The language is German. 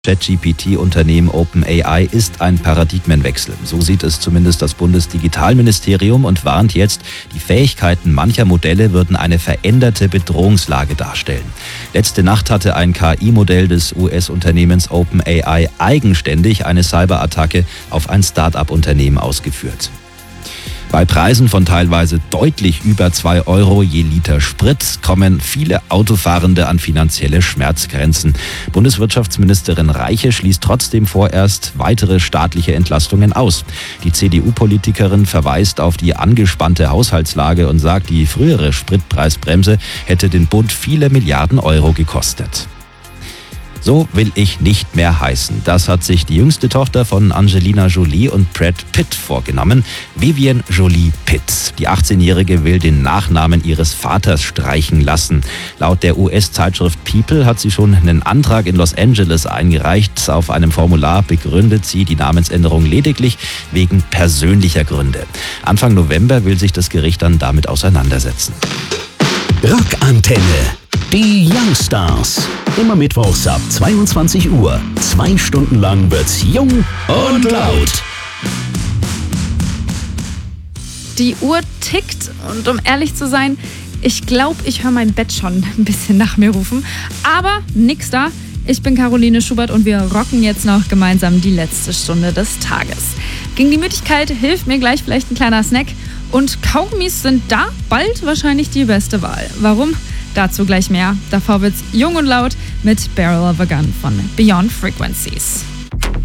ChatGPT-Unternehmen OpenAI ist ein Paradigmenwechsel. So sieht es zumindest das Bundesdigitalministerium und warnt jetzt, die Fähigkeiten mancher Modelle würden eine veränderte Bedrohungslage darstellen. Letzte Nacht hatte ein KI-Modell des US-Unternehmens OpenAI eigenständig eine Cyberattacke auf ein Start-up-Unternehmen ausgeführt. Bei Preisen von teilweise deutlich über 2 Euro je Liter Sprit kommen viele Autofahrende an finanzielle Schmerzgrenzen. Bundeswirtschaftsministerin Reiche schließt trotzdem vorerst weitere staatliche Entlastungen aus. Die CDU-Politikerin verweist auf die angespannte Haushaltslage und sagt, die frühere Spritpreisbremse hätte den Bund viele Milliarden Euro gekostet. So will ich nicht mehr heißen. Das hat sich die jüngste Tochter von Angelina Jolie und Brad Pitt vorgenommen, Vivian Jolie Pitt. Die 18-Jährige will den Nachnamen ihres Vaters streichen lassen. Laut der US-Zeitschrift People hat sie schon einen Antrag in Los Angeles eingereicht. Auf einem Formular begründet sie die Namensänderung lediglich wegen persönlicher Gründe. Anfang November will sich das Gericht dann damit auseinandersetzen. Rockantenne. Die Youngstars. Immer mittwochs ab 22 Uhr. 2 Stunden lang wird's jung und laut. Die Uhr tickt und um ehrlich zu sein, ich glaube, ich höre mein Bett schon ein bisschen nach mir rufen. Aber nix da. Ich bin Caroline Schubert und wir rocken jetzt noch gemeinsam die letzte Stunde des Tages. Gegen die Müdigkeit hilft mir gleich vielleicht ein kleiner Snack. Und Kaugummis sind da bald wahrscheinlich die beste Wahl. Warum? Dazu gleich mehr. Davor wird's jung und laut mit Barrel of a Gun von Beyond Frequencies.